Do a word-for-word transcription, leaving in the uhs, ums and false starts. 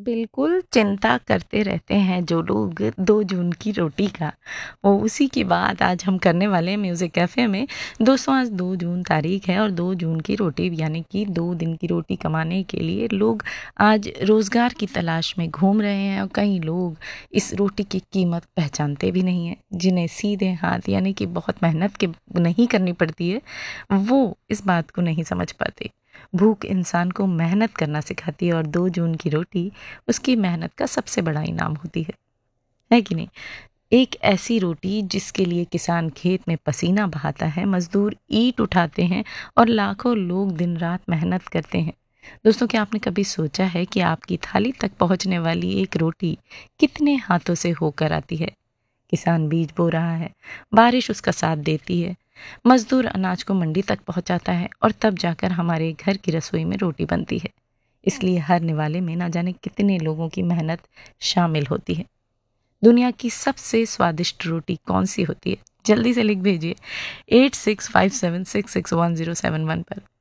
बिल्कुल, चिंता करते रहते हैं जो लोग दो जून की रोटी का। और उसी की बात आज हम करने वाले हैं म्यूज़िक कैफ़े में। दोस्तों, आज दो जून तारीख़ है और दो जून की रोटी यानी कि दो दिन की रोटी कमाने के लिए लोग आज रोज़गार की तलाश में घूम रहे हैं और कई लोग इस रोटी की कीमत पहचानते भी नहीं हैं। जिन्हें सीधे हाथ यानी कि बहुत मेहनत के नहीं करनी पड़ती है, वो इस बात को नहीं समझ पाते। भूख इंसान को मेहनत करना सिखाती है और दो जून की रोटी उसकी मेहनत का सबसे बड़ा इनाम होती है, है कि नहीं? एक ऐसी रोटी जिसके लिए किसान खेत में पसीना बहाता है, मज़दूर ईंट उठाते हैं और लाखों लोग दिन-रात मेहनत करते हैं। दोस्तों, क्या आपने कभी सोचा है कि आपकी थाली तक पहुँचने वाली एक रोटी कितने हाथों से होकर आती है? किसान बीज बो रहा है, बारिश उसका साथ देती है, मजदूर अनाज को मंडी तक पहुंचाता है और तब जाकर हमारे घर की रसोई में रोटी बनती है। इसलिए हर निवाले में ना जाने कितने लोगों की मेहनत शामिल होती है। दुनिया की सबसे स्वादिष्ट रोटी कौन सी होती है? जल्दी से लिख भेजिए eight six five seven six six one zero seven one पर।